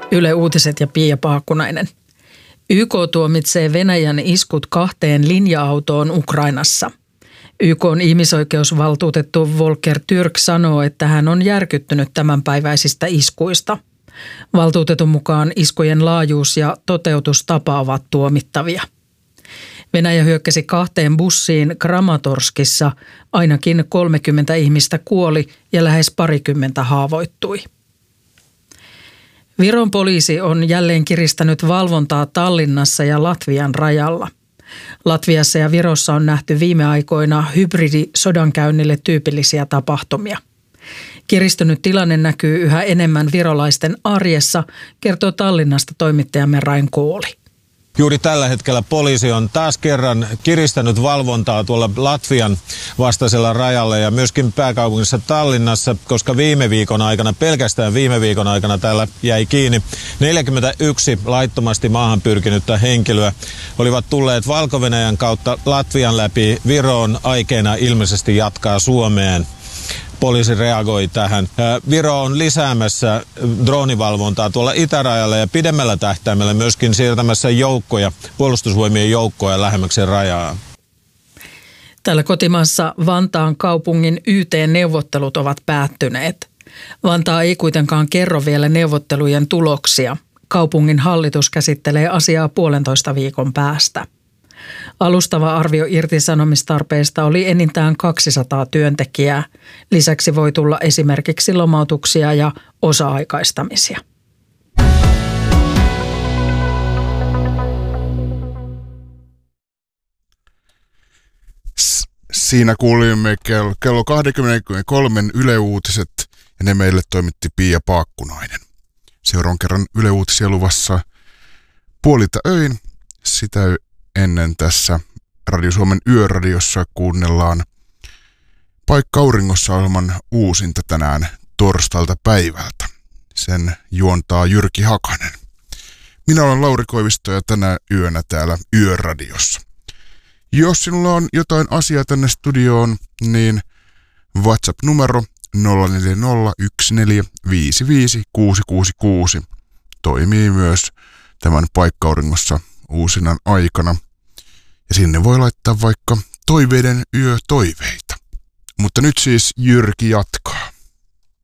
Yle Uutiset ja Pia Paakkunainen. YK tuomitsee Venäjän iskut 2 linja-autoon Ukrainassa. YK:n ihmisoikeusvaltuutettu Volker Türk sanoo, että hän on järkyttynyt tämänpäiväisistä iskuista. Valtuutetun mukaan iskujen laajuus ja toteutustapa ovat tuomittavia. Venäjä hyökkäsi 2 bussiin Kramatorskissa. Ainakin 30 ihmistä kuoli ja lähes 20 haavoittui. Viron poliisi on jälleen kiristänyt valvontaa Tallinnassa ja Latvian rajalla. Latviassa ja Virossa on nähty viime aikoina hybridisodankäynnille tyypillisiä tapahtumia. Kiristynyt tilanne näkyy yhä enemmän virolaisten arjessa, kertoo Tallinnasta toimittajamme Rain Kooli. Juuri tällä hetkellä poliisi on taas kerran kiristänyt valvontaa tuolla Latvian vastaisella rajalla ja myöskin pääkaupungissa Tallinnassa, koska pelkästään viime viikon aikana täällä jäi kiinni 41 laittomasti maahan pyrkinyttä henkilöä. Olivat tulleet Valko-Venäjän kautta Latvian läpi Viroon aikeena ilmeisesti jatkaa Suomeen. Poliisi reagoi tähän. Viro on lisäämässä droonivalvontaa tuolla itärajalla ja pidemmällä tähtäimellä myöskin siirtämässä joukkoja, puolustusvoimien joukkoja lähemmäksi rajaa. Täällä kotimaassa Vantaan kaupungin YT-neuvottelut ovat päättyneet. Vantaa ei kuitenkaan kerro vielä neuvottelujen tuloksia. Kaupungin hallitus käsittelee asiaa 1,5 viikon päästä. Alustava arvio irtisanomistarpeesta oli enintään 200 työntekijää. Lisäksi voi tulla esimerkiksi lomautuksia ja osa-aikaistamisia. Siinä kuulimme kello 23 Yle Uutiset ja ne meille toimitti Pia Paakkunainen. Seuraavan kerran Yle Uutisia luvassa 5:30. Sitä ennen tässä Radio Suomen Yöradiossa kuunnellaan Paikka auringossa -ohjelman uusinta tänään torstalta päivältä. Sen juontaa Jyrki Hakanen. Minä olen Lauri Koivisto ja tänä yönä täällä Yöradiossa. Jos sinulla on jotain asiaa tänne studioon, niin WhatsApp-numero 0401455666 toimii myös tämän Paikka auringossa uusinnan aikana. Ja sinne voi laittaa vaikka toiveiden yötoiveita. Mutta nyt siis Jyrki jatkaa.